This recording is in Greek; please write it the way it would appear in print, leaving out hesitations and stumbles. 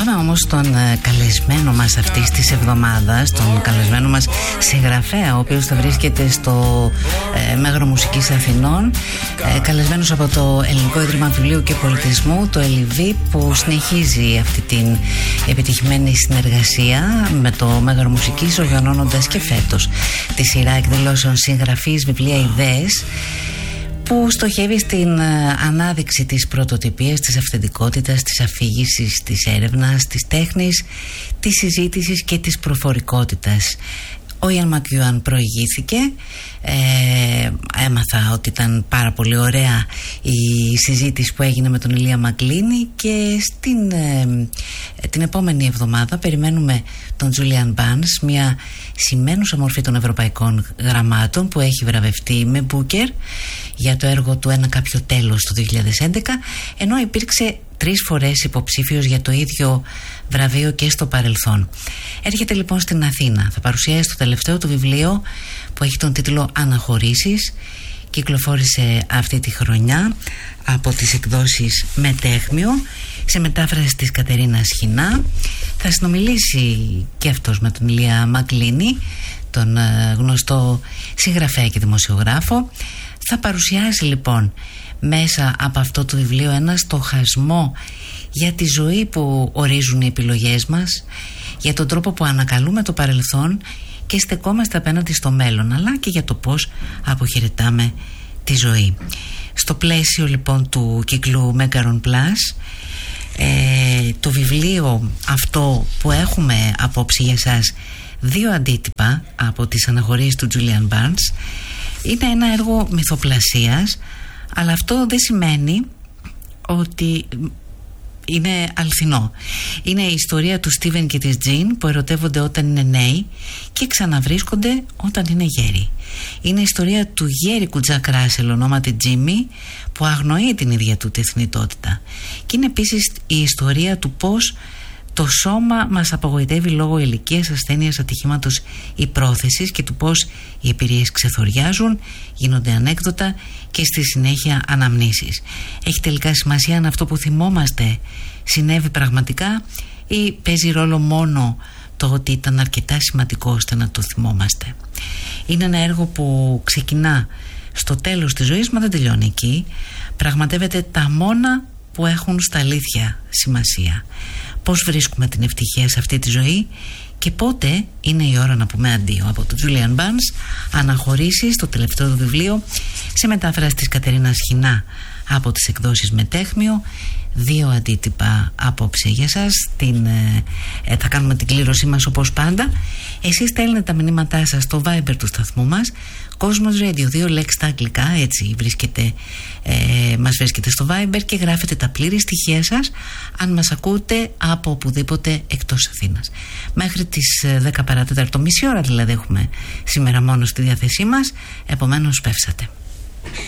Πάμε όμως τον καλεσμένο μας αυτής της εβδομάδας, τον καλεσμένο μας συγγραφέα, ο οποίος θα βρίσκεται στο Μέγαρο Μουσικής Αθηνών, καλεσμένος από το Ελληνικό Ίδρυμα Βιβλίου και Πολιτισμού, το ΕΛΙΒΙ, που συνεχίζει αυτή την επιτυχημένη συνεργασία με το Μέγαρο Μουσικής, οργανώνοντας και φέτος τη σειρά εκδηλώσεων συγγραφής, βιβλία, ιδέες, που στοχεύει στην ανάδειξη της πρωτοτυπίας, της αυθεντικότητας, της αφήγησης, της έρευνας, της τέχνης, της συζήτησης και της προφορικότητας. Ο Ιαν Μακιούαν προηγήθηκε, έμαθα ότι ήταν πάρα πολύ ωραία η συζήτηση που έγινε με τον Ηλία Μακλίνη, και την επόμενη εβδομάδα περιμένουμε τον Τζούλιαν Μπάνς, μια σημαίνουσα μορφή των ευρωπαϊκών γραμμάτων που έχει βραβευτεί με Μπούκερ για το έργο του «Ένα κάποιο τέλος» το 2011, ενώ υπήρξε 3 φορές υποψήφιος για το ίδιο βραβείο και στο παρελθόν. Έρχεται λοιπόν στην Αθήνα, θα παρουσιάσει το τελευταίο του βιβλίο που έχει τον τίτλο «Αναχωρήσεις». Κυκλοφόρησε αυτή τη χρονιά από τις εκδόσεις Μετέχμιο, σε μετάφραση της Κατερίνας Χινά. Θα συνομιλήσει και αυτός με τον Ηλία Μακλίνη, τον γνωστό συγγραφέα και δημοσιογράφο. Θα παρουσιάσει λοιπόν μέσα από αυτό το βιβλίο ένα στοχασμό για τη ζωή που ορίζουν οι επιλογές μας, για τον τρόπο που ανακαλούμε το παρελθόν και στεκόμαστε απέναντι στο μέλλον, αλλά και για το πώς αποχαιρετάμε τη ζωή. Στο πλαίσιο λοιπόν του κύκλου Μέγαρον Plus, το βιβλίο αυτό που έχουμε απόψε για σας, 2 αντίτυπα από τις αναχωρήσεις του Τζούλιαν Μπάνς, είναι ένα έργο μυθοπλασίας, αλλά αυτό δεν σημαίνει ότι είναι αληθινό. Είναι η ιστορία του Στίβεν και της Τζιν, που ερωτεύονται όταν είναι νέοι και ξαναβρίσκονται όταν είναι γέροι. Είναι η ιστορία του γέρικου Τζακ Ράσελ, ονόματι Τζίμι, που αγνοεί την ίδια του τεθνητότητα. Και είναι επίσης η ιστορία του πώς το σώμα μας απογοητεύει λόγω ηλικίας, ασθένειας, ατυχήματος ή πρόθεσης, και του πώς οι εμπειρίες ξεθοριάζουν, γίνονται ανέκδοτα και στη συνέχεια αναμνήσεις. Έχει τελικά σημασία αν αυτό που θυμόμαστε συνέβη πραγματικά, ή παίζει ρόλο μόνο το ότι ήταν αρκετά σημαντικό ώστε να το θυμόμαστε. Είναι ένα έργο που ξεκινά στο τέλος της ζωής, μα δεν τελειώνει εκεί. Πραγματεύεται τα μόνα που έχουν στα αλήθεια σημασία. Πώς βρίσκουμε την ευτυχία σε αυτή τη ζωή και πότε είναι η ώρα να πούμε αντίο. Από τον Τζούλιαν Μπάνς, Αναχωρήσεις, το τελευταίο του βιβλίο, σε μετάφραση της Κατερίνας Χινά από τις εκδόσεις Μετέχμιο. 2 αντίτυπα απόψε για σας. Θα κάνουμε την κλήρωσή μας όπως πάντα. Εσείς στέλνετε τα μηνύματά σας στο Viber του σταθμού μας, Κόσμος Radio, 2 λέξεις στα αγγλικά, έτσι μας βρίσκεται στο Viber, και γράφετε τα πλήρη στοιχεία σας αν μας ακούτε από οπουδήποτε εκτός Αθήνας. Μέχρι τις 10 παρά τέταρτο, μισή ώρα δηλαδή έχουμε σήμερα μόνο στη διάθεσή μας, επομένως πεύσατε.